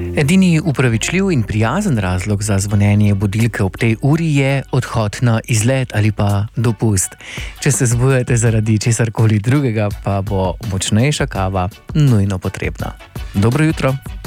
Edini upravičljiv in prijazen razlog za zvonjenje budilke ob tej uri je odhod na izlet ali pa dopust. Če se zbujate zaradi česarkoli drugega, pa bo močnejša kava nujno potrebna. Dobro jutro!